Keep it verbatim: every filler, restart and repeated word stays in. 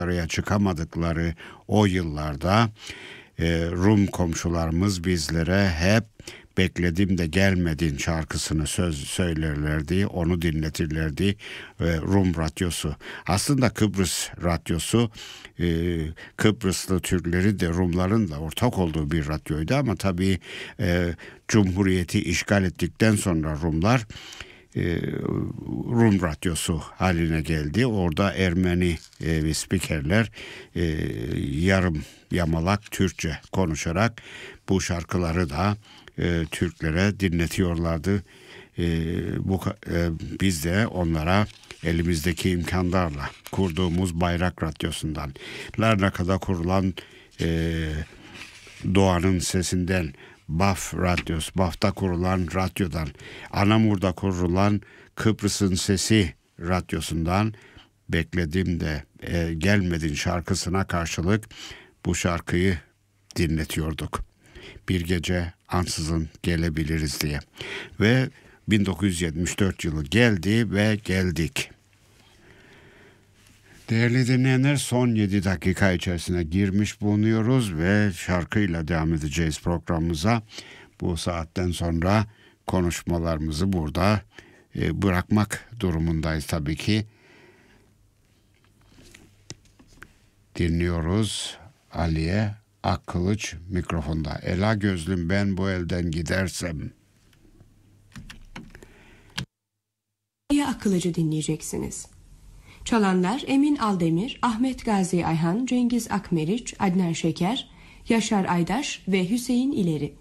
araya çıkamadıkları o yıllarda e, Rum komşularımız bizlere hep "Bekledim de gelmedin" şarkısını söz söylerlerdi, onu dinletirlerdi. E, Rum radyosu. Aslında Kıbrıs radyosu e, Kıbrıslı Türkleri de Rumların da ortak olduğu bir radyoydu ama tabii e, Cumhuriyeti işgal ettikten sonra Rumlar e, Rum radyosu haline geldi. Orada Ermeni e, spikerler e, yarım yamalak Türkçe konuşarak bu şarkıları da e, Türklere dinletiyorlardı. E, bu e, biz de onlara elimizdeki imkanlarla kurduğumuz Bayrak Radyosu'ndan, Larnaka'da kurulan e, Doğanın Sesi'nden, Baf Radyosu, Baf'ta kurulan radyodan, Anamur'da kurulan Kıbrıs'ın Sesi radyosundan "Bekledim de e, gelmedin" şarkısına karşılık bu şarkıyı dinletiyorduk. Bir gece ansızın gelebiliriz diye. Ve bin dokuz yüz yetmiş dört yılı geldi ve geldik. Değerli dinleyenler, son yedi dakika içerisine girmiş bulunuyoruz ve şarkıyla devam edeceğiz programımıza. Bu saatten sonra konuşmalarımızı burada e, bırakmak durumundayız tabii ki. Dinliyoruz Aliye Akkılıç mikrofonda. "Ela gözlüm ben bu elden gidersem." Aliye Akkılıç'ı dinleyeceksiniz. Çalanlar Emin Aldemir, Ahmet Gazi Ayhan, Cengiz Akmeriç, Adnan Şeker, Yaşar Aydaş ve Hüseyin İleri.